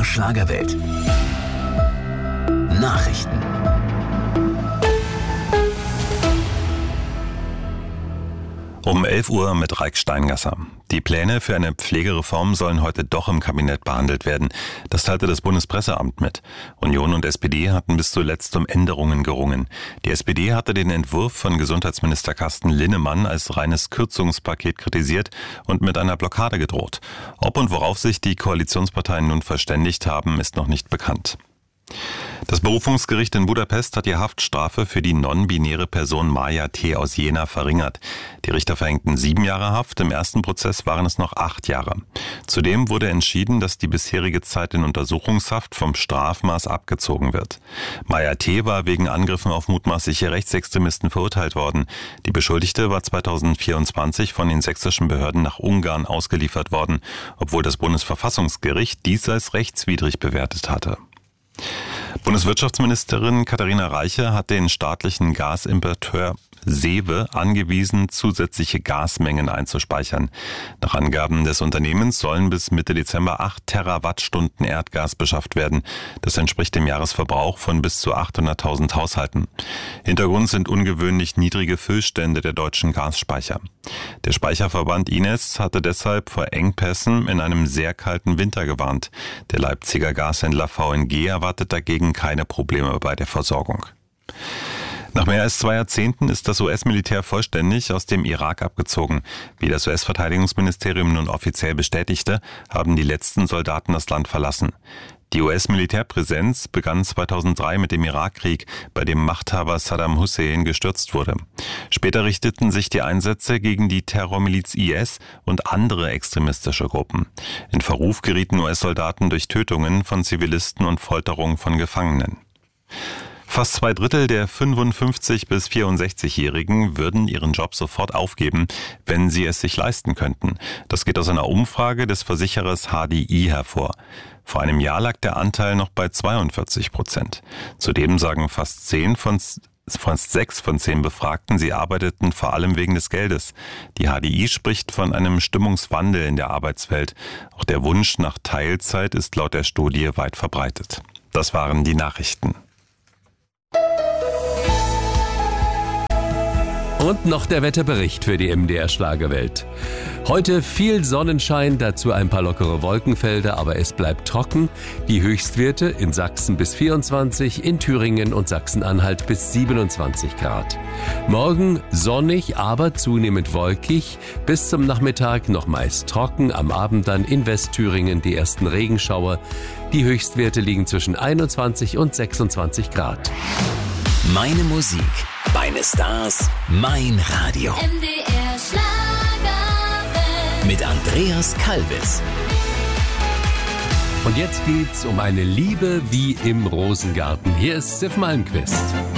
Schlagerwelt. Nachrichten. Um 11 Uhr mit Raik Steingasser. Die Pläne für eine Pflegereform sollen heute doch im Kabinett behandelt werden. Das teilte das Bundespresseamt mit. Union und SPD hatten bis zuletzt um Änderungen gerungen. Die SPD hatte den Entwurf von Gesundheitsminister Carsten Linnemann als reines Kürzungspaket kritisiert und mit einer Blockade gedroht. Ob und worauf sich die Koalitionsparteien nun verständigt haben, ist noch nicht bekannt. Das Berufungsgericht in Budapest hat die Haftstrafe für die non-binäre Person Maja T. aus Jena verringert. Die Richter verhängten 7 Jahre Haft, im ersten Prozess waren es noch 8 Jahre. Zudem wurde entschieden, dass die bisherige Zeit in Untersuchungshaft vom Strafmaß abgezogen wird. Maja T. war wegen Angriffen auf mutmaßliche Rechtsextremisten verurteilt worden. Die Beschuldigte war 2024 von den sächsischen Behörden nach Ungarn ausgeliefert worden, obwohl das Bundesverfassungsgericht dies als rechtswidrig bewertet hatte. Bundeswirtschaftsministerin Katharina Reiche hat den staatlichen Gasimporteur Sewe angewiesen, zusätzliche Gasmengen einzuspeichern. Nach Angaben des Unternehmens sollen bis Mitte Dezember 8 Terawattstunden Erdgas beschafft werden. Das entspricht dem Jahresverbrauch von bis zu 800.000 Haushalten. Hintergrund sind ungewöhnlich niedrige Füllstände der deutschen Gasspeicher. Der Speicherverband Ines hatte deshalb vor Engpässen in einem sehr kalten Winter gewarnt. Der Leipziger Gashändler VNG erwartet dagegen keine Probleme bei der Versorgung. Nach mehr als 2 Jahrzehnten ist das US-Militär vollständig aus dem Irak abgezogen. Wie das US-Verteidigungsministerium nun offiziell bestätigte, haben die letzten Soldaten das Land verlassen. Die US-Militärpräsenz begann 2003 mit dem Irakkrieg, bei dem Machthaber Saddam Hussein gestürzt wurde. Später richteten sich die Einsätze gegen die Terrormiliz IS und andere extremistische Gruppen. In Verruf gerieten US-Soldaten durch Tötungen von Zivilisten und Folterung von Gefangenen. Fast 2/3 der 55- bis 64-Jährigen würden ihren Job sofort aufgeben, wenn sie es sich leisten könnten. Das geht aus einer Umfrage des Versicherers HDI hervor. Vor einem Jahr lag der Anteil noch bei 42%. Zudem sagen fast 6 von 10 Befragten, sie arbeiteten vor allem wegen des Geldes. Die HDI spricht von einem Stimmungswandel in der Arbeitswelt. Auch der Wunsch nach Teilzeit ist laut der Studie weit verbreitet. Das waren die Nachrichten. Und noch der Wetterbericht für die MDR Schlagerwelt. Heute viel Sonnenschein, dazu ein paar lockere Wolkenfelder, aber es bleibt trocken. Die Höchstwerte in Sachsen bis 24, in Thüringen und Sachsen-Anhalt bis 27 Grad. Morgen sonnig, aber zunehmend wolkig. Bis zum Nachmittag noch meist trocken, am Abend dann in Westthüringen die ersten Regenschauer. Die Höchstwerte liegen zwischen 21 und 26 Grad. Meine Musik, meine Stars, mein Radio. MDR Schlagerwelt. Mit Andreas Kalbitz. Und jetzt geht's um eine Liebe wie im Rosengarten. Hier ist Sif Malmquist.